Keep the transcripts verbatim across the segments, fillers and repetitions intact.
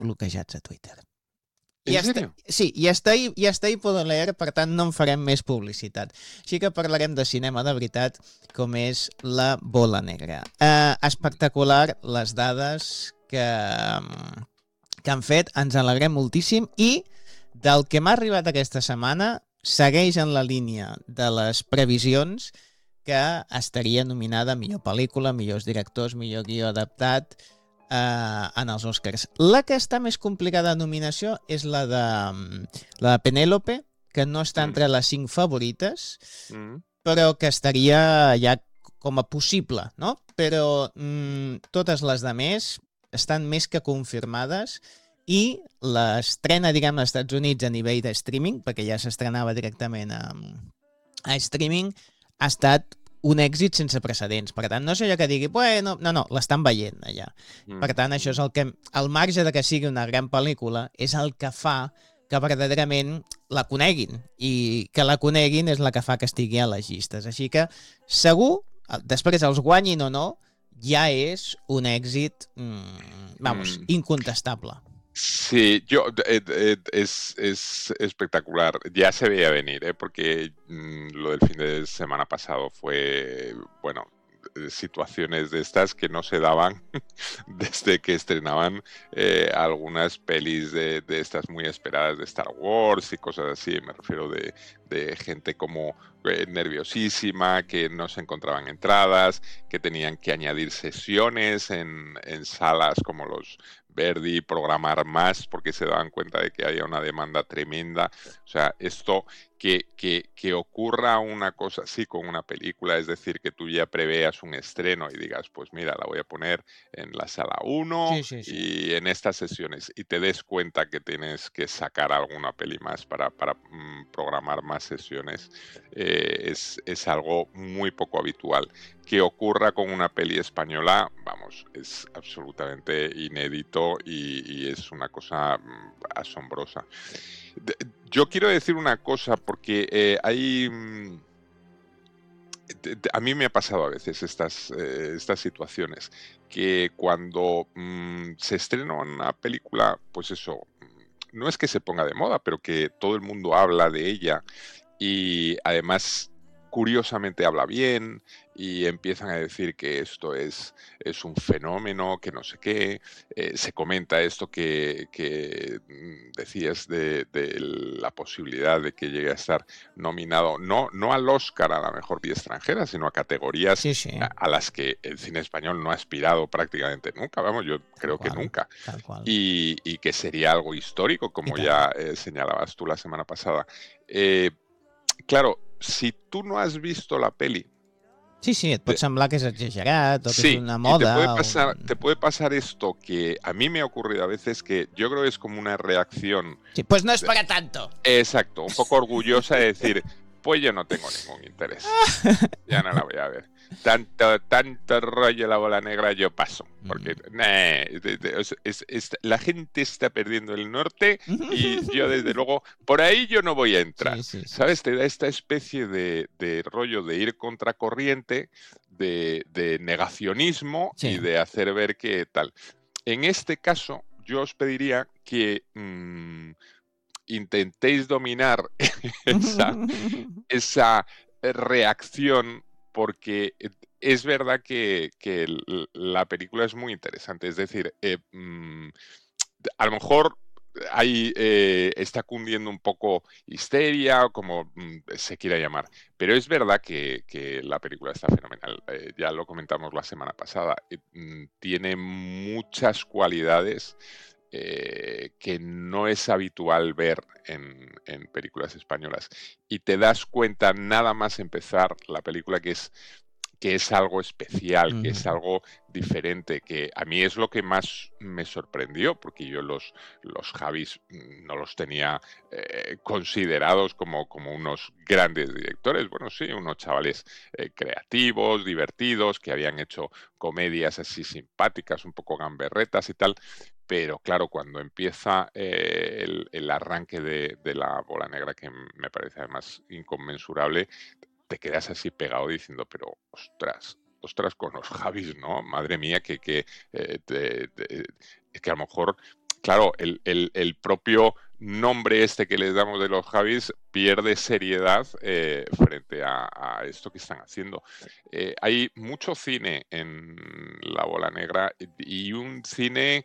bloquejats a Twitter. ¿En I hasta, serio? sí, i hasta, ahí, i hasta ahí poden leer, per tant no en farem més publicitat. Així que parlarem de cinema de veritat, com és La Bola Negra. Eh, espectacular les dades que, que han fet, ens alegrem moltíssim i del que m'ha arribat aquesta setmana segueix en la línia de les previsions que estaria nominada a millor pel·lícula, millors directors, millor guió adaptat eh, en els Oscars. La que està més complicada de nominació és la de, la de Penélope, que no està entre les cinc favorites, Mm. però que estaria ja com a possible, no? Però mm, totes les de més estan més que confirmades i l'estrena, diguem, als Estats Units a nivell de streaming, perquè ja s'estrenava directament a, a streaming, ha estat un èxit sense precedents. Per tant, no sé allò que digui, bueno, no, no, l'estan veient allà. Mm. Per tant, això és el que, al marge de que sigui una gran pel·lícula, és el que fa que verdaderament la coneguin. I que la coneguin és la que fa que estigui a les llistes. Així que, segur, després els guanyin o no, ja és un èxit, mmm, vamos, mm. incontestable. Sí, yo eh, eh, es, es espectacular. Ya se veía venir, ¿eh? Porque mmm, lo del fin de semana pasado fue, bueno, situaciones de estas que no se daban desde que estrenaban eh, algunas pelis de, de estas muy esperadas de Star Wars y cosas así. Me refiero de, de gente como eh, nerviosísima, que no se encontraban entradas, que tenían que añadir sesiones en, en salas como los Verdi, programar más porque se daban cuenta de que había una demanda tremenda. O sea, esto que, que, que ocurra una cosa así con una película, es decir, que tú ya preveas un estreno y digas, pues mira, la voy a poner en la sala uno sí, sí, sí. y en estas sesiones, y te des cuenta que tienes que sacar alguna peli más para, para mm, programar más sesiones, eh, es, es algo muy poco habitual. Que ocurra con una peli española, vamos, es absolutamente inédito y, y es una cosa mm, asombrosa. De, yo quiero decir una cosa porque eh, hay... Mm, a mí me ha pasado a veces estas, eh, estas situaciones, que cuando mmm, se estrena una película, pues eso, no es que se ponga de moda, pero que todo el mundo habla de ella y además curiosamente habla bien y empiezan a decir que esto es, es un fenómeno, que no sé qué. Eh, se comenta esto que, que decías de, de la posibilidad de que llegue a estar nominado, no, no al Oscar a la mejor peli extranjera, sino a categorías sí, sí. A, a las que el cine español no ha aspirado prácticamente nunca, vamos, yo creo tal que cual, nunca. Tal cual. Y, y que sería algo histórico, como ya eh, señalabas tú la semana pasada. Eh, claro, si tú no has visto la peli... Sí, sí, et pot te... semblar que és exagerat o que sí, és una moda. Y te puede, pasar, o... te puede pasar esto que a mí me ha ocurrido a veces, que yo creo que es como una reacción... Sí, pues no es para tanto. Exacto, un poco orgullosa de decir, pues yo no tengo ningún interés. Ya no la voy a ver. Tanto, tanto rollo La Bola Negra, yo paso. Porque mm. nah, es, es, es, la gente está perdiendo el norte y yo, desde luego, por ahí yo no voy a entrar. Sí, sí, sí, ¿sabes? sí. Te da esta especie de, de rollo de ir contracorriente, de, de negacionismo sí. y de hacer ver que tal. En este caso, yo os pediría que... Mmm, intentéis dominar esa, esa reacción, porque es verdad que, que la película es muy interesante. Es decir, eh, a lo mejor ahí eh, está cundiendo un poco histeria, o como mm, se quiera llamar, pero es verdad que, que la película está fenomenal. Eh, ya lo comentamos la semana pasada. Eh, tiene muchas cualidades Eh, que no es habitual ver en, en películas españolas, y te das cuenta nada más empezar la película que es, que es algo especial, mm. que es algo diferente, que a mí es lo que más me sorprendió, porque yo los, los Javis no los tenía eh, considerados como, como unos grandes directores. Bueno, sí, unos chavales eh, creativos, divertidos, que habían hecho comedias así simpáticas, un poco gamberretas y tal. Pero claro, cuando empieza eh, el, el arranque de, de La Bola Negra, que me parece además inconmensurable, te quedas así pegado diciendo, pero ostras, ostras con los Javis, ¿no? Madre mía, que, que, eh, te, te, es que a lo mejor claro, el, el, el propio nombre este que les damos de los Javis pierde seriedad eh, frente a, a esto que están haciendo. Eh, hay mucho cine en La Bola Negra y un cine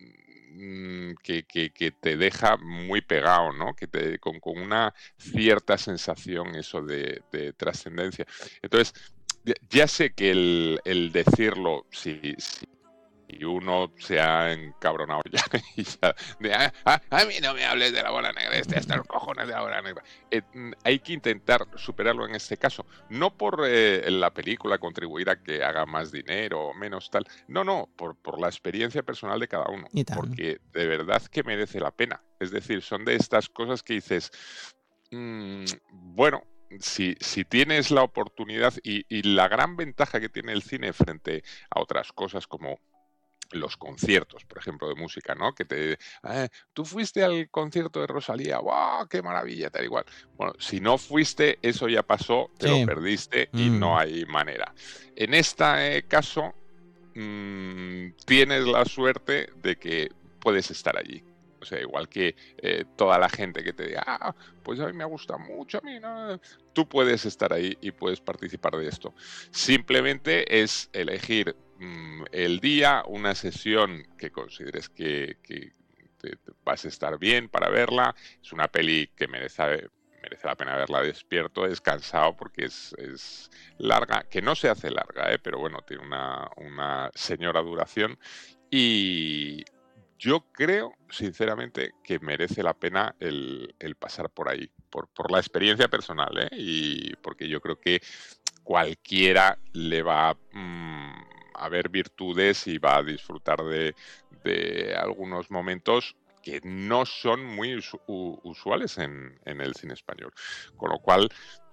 mm, que, que, que te deja muy pegado, ¿no? Que te, con, con una cierta sensación eso de, de trascendencia. Entonces, ya, ya sé que el, el decirlo, si, si y uno se ha encabronado ya. Y ya de, ah, ah, a mí no me hables de La Bola Negra, este, hasta los cojones de La Bola Negra. Eh, hay que intentar superarlo en este caso. No por eh, la película contribuir a que haga más dinero o menos tal. No, no, por, por la experiencia personal de cada uno. Porque de verdad que merece la pena. Es decir, son de estas cosas que dices, mmm, bueno, Si, si tienes la oportunidad y, y la gran ventaja que tiene el cine frente a otras cosas como los conciertos, por ejemplo, de música, ¿no? Que te... Eh, tú fuiste al concierto de Rosalía, ¡wow! ¡Qué maravilla! Tal igual. Bueno, si no fuiste, eso ya pasó, te sí. lo perdiste y mm. no hay manera. En este eh, caso, mmm, tienes la suerte de que puedes estar allí. O sea, igual que eh, toda la gente que te diga, ah, pues a mí me gusta mucho, a mí no. Tú puedes estar ahí y puedes participar de esto. Simplemente es elegir mmm, el día, una sesión que consideres que, que te, te vas a estar bien para verla. Es una peli que merece, merece la pena verla despierto, descansado, porque es, es larga, que no se hace larga, ¿eh? Pero bueno, tiene una, una señora duración y... Yo creo, sinceramente, que merece la pena el, el pasar por ahí, por, por la experiencia personal, ¿eh? Y porque yo creo que cualquiera le va mmm, a ver virtudes y va a disfrutar de, de algunos momentos que no son muy usu usuales en, en el cine español. Con lo cual,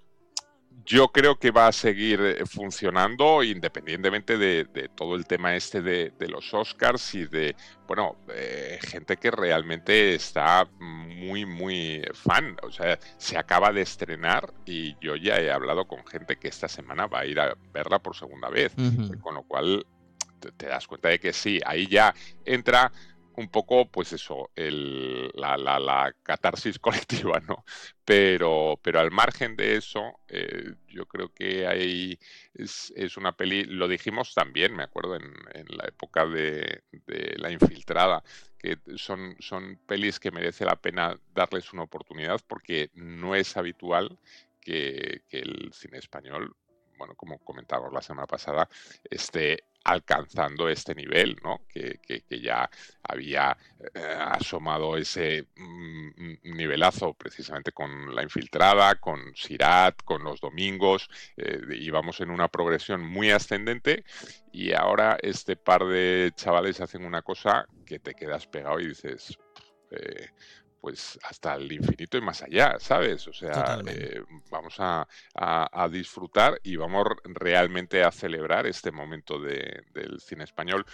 yo creo que va a seguir funcionando independientemente de, de todo el tema este de, de los Oscars y de, bueno, eh, gente que realmente está muy, muy fan. O sea, se acaba de estrenar y yo ya he hablado con gente que esta semana va a ir a verla por segunda vez. Uh-huh. Con lo cual, te, te das cuenta de que sí, ahí ya entra un poco, pues eso, el, la, la, la catarsis colectiva, ¿no? Pero, pero al margen de eso, eh, yo creo que hay, es, es una peli, lo dijimos también, me acuerdo, en, en la época de, de La Infiltrada, que son, son pelis que merece la pena darles una oportunidad porque no es habitual que, que el cine español, bueno, como comentábamos la semana pasada, esté alcanzando este nivel, ¿no? Que, que, que ya había eh, asomado ese mm, nivelazo precisamente con La Infiltrada, con Sirat, con Los Domingos, eh, íbamos en una progresión muy ascendente y ahora este par de chavales hacen una cosa que te quedas pegado y dices... Eh, pues hasta el infinito y más allá, ¿sabes? O sea, eh, vamos a, a, a disfrutar y vamos realmente a celebrar este momento de, del cine español.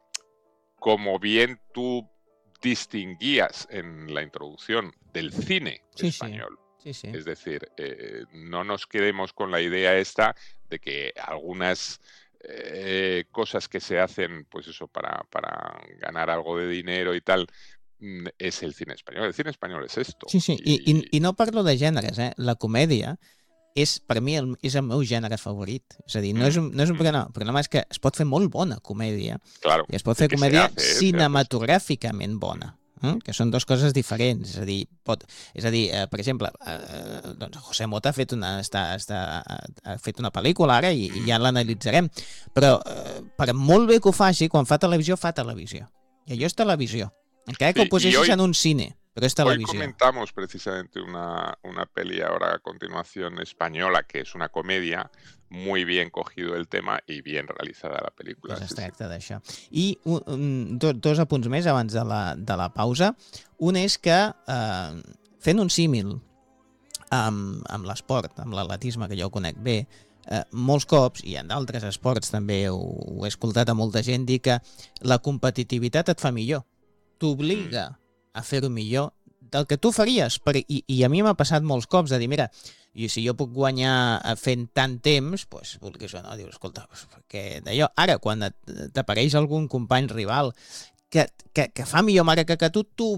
Como bien tú distinguías en la introducción del cine sí, español. Sí. Sí, sí. Es decir, eh, no nos quedemos con la idea esta de que algunas... Eh, cosas que se hacen, pues eso, para, para ganar algo de dinero y tal, és el cine espanyol. El cine espanyol és esto. Sí, sí, I, i, i no parlo de gèneres, eh? La comèdia és, per mi, el, és el meu gènere favorit. És a dir, no, mm. és, un, no és un problema. El problema és que es pot fer molt bona comèdia claro, i es pot fer comèdia hace, cinematogràficament bona. Eh? Que són dues coses diferents, és a dir, pot, és a dir eh, per exemple, eh, doncs José Mota ha fet una, està, està, ha fet una pel·lícula ara i, i ja l'analitzarem, però eh, per molt bé que ho faci, quan fa televisió, fa televisió. I allò és televisió. Encara que sí, ho posessis hoy, en un cine, pero es televisión. Hoy comentamos precisamente una, una peli ahora a continuación española, que es una comedia, muy bien cogido el tema y bien realizada la pel·lícula. Pues es sí, tracta sí. d'això. I un, un, do, dos apunts més abans de la, de la pausa. Un és que, eh, fent un símil amb, amb l'esport, amb l'atletisme, que jo ho conec bé, eh, molts cops, i en d'altres esports també ho, ho he escoltat a molta gent, dir que la competitivitat et fa millor. T'obliga a fer-ho millor del que tu faries. Per, i, I a mi m'ha passat molts cops de dir, mira, i si jo puc guanyar fent tant temps, doncs, vulguis o no, dius, escolta, perquè d'allò... Ara, quan t'apareix algun company rival que, que, que fa millor marca que tu, tu